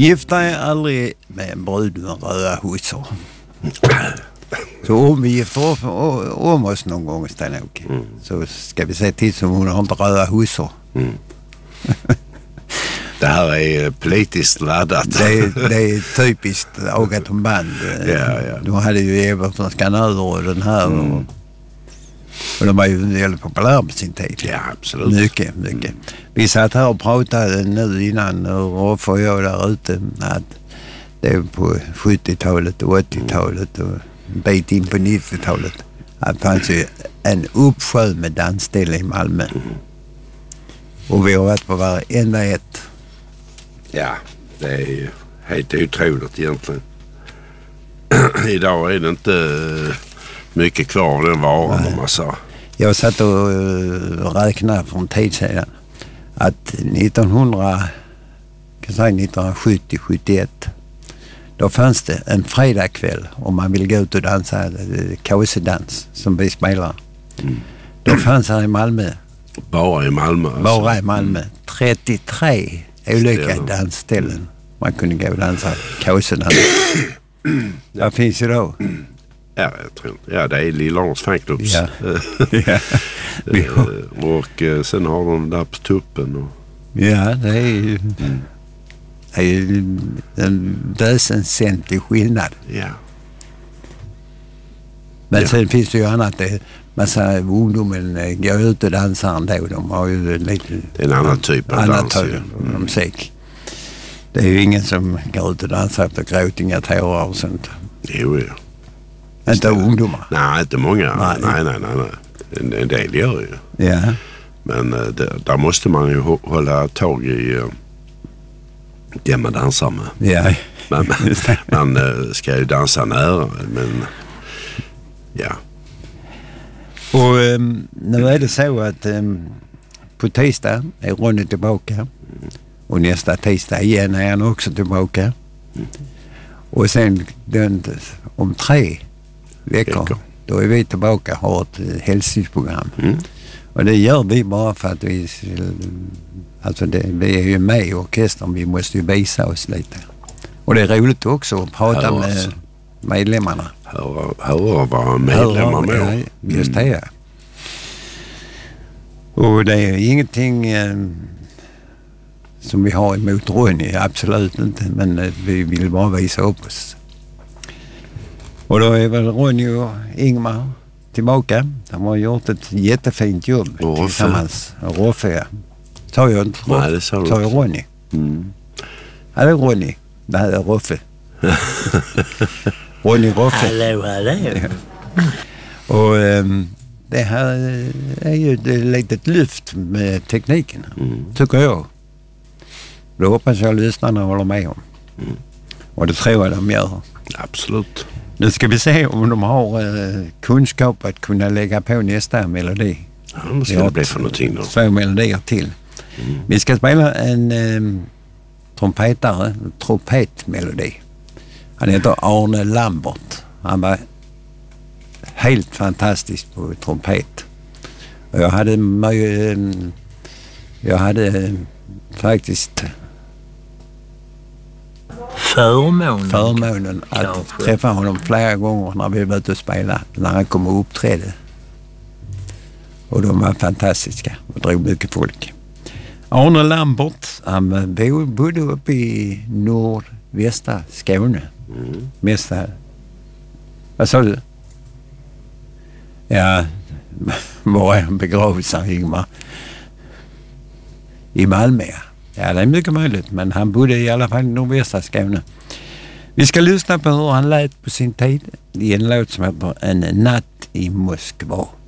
Gifta är aldrig med en brud med röda hussar. Så om vi gifter om oss någon gång Sten-Åke, så ska vi se till som hon har inte röda hussar. Det här är politiskt laddat. Det är typiskt Agaton Band. Ja. De hade ju Everton Skanöver och den här. Och de var ju väldigt populära på sin tid. Ja, absolut. Mycket. Vi satt här och pratade nu innan och får jag där ute att det är på 70-talet och 80-talet och en bit in på 90-talet. Det fanns ju en uppsjö med dansställen i Malmö. Och vi har varit på varenda ett. Ja, det är ju helt otroligt egentligen. Idag är det inte mycket kvar av den varan om man sa. Jag satt och räknade för en tid sedan att 1970-71 då fanns det en fredagkväll om man ville gå ut och dansa kausedans som vi spelar. Då fanns här i Malmö. Bara i Malmö? Alltså. Bara i Malmö. 33 olika dansställen. Man kunde gå och dansa kausedans. Vad finns det då? Ja, jag tror inte. Ja, det är Lillans fanklubbs. Ja. Och sen har de där på tuppen. Och... Ja, det är ju en väsentlig skillnad. Ja. Men sen finns det ju annat. Massa ungdomen går ut och dansar ändå. De har ju lite... Det är en annan typ av dans. Musik. Det är ju ingen som går ut och dansar på gråtingar, tårar och sånt. Jo. Inte ungdomar. Nej, inte många. Nej. En del gör ju. Ja. Men där måste man ju hålla tag i det man dansar med. Ja. Man ska ju dansa nära, men ja. Och nu är det så att på tisdag är Ronny tillbaka. Och nästa tisdag igen är han också tillbaka. Och sen om 3 veckor då är vi tillbaka och har ett hälsoprogram. Och det gör vi bara för att vi är ju med i orkestern, vi måste ju visa oss lite. Och det är roligt också att prata med medlemmarna. Höra vad medlemmar med. Just det. Och det är ingenting som vi har emot Ronny, absolut inte, men vi vill bara visa upp oss. Och då är väl Ronny och Ingmar tillbaka. De har gjort ett jättefint jobb tillsammans. Roffe. Tar jag inte Roffe? Nej, det sa tar jag Ronny. Ja, det är Ronny. Det här är Roffe. Ronny Roffe. Hallå. Ja. Och det här är ju ett litet lyft med tekniken, tycker jag. Det hoppas jag lyssnarna håller med om. Och det tror jag de gör. Absolut. Nu ska vi se om de har kunskap att kunna lägga på nästa melodi. Ja, vad ska det bli för någonting då? 2 melodier till. Vi ska spela en trumpetmelodi. Han heter Arne Lambert. Han var helt fantastisk på trumpet. Och jag hade faktiskt förmånen att träffa honom flera gånger när vi var ute och spelade, när han kom och uppträdde. Och de var fantastiska och drog mycket folk. Arne Lambert, han bodde uppe i nordvästra Skåne. Mesta. Vad sa du? Ja, var är han begravd, sa Ingmar? I Malmö. Ja, det är mycket möjligt, men han bodde i alla fall i nordvästra Skåne. Vi ska lyssna på hur han lät på sin tid i en låt som heter En natt i Moskva.